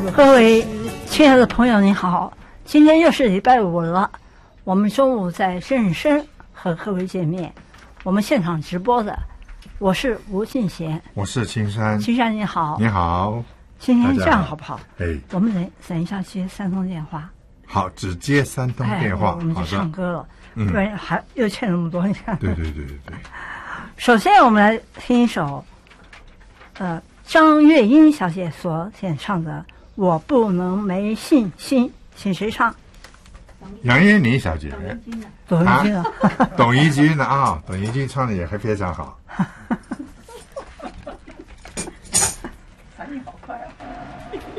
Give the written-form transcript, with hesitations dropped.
各位亲爱的朋友，你好！今天又是礼拜五了，我们中午在真人生和各位见面。我们现场直播的，我是吴敬贤， 我是青山。 青山你好， 你好。 今天这样好不好？我们等一下接3通电话。 好，只接3通电话， 我们就唱歌了，不然还又欠那么多。你看， 对。 首先，我们来听一首，张月英小姐所演唱的《我不能没信心》，请谁唱？ 杨燕妮小姐。 董一君啊， 董一君啊，董一君唱的也还非常好。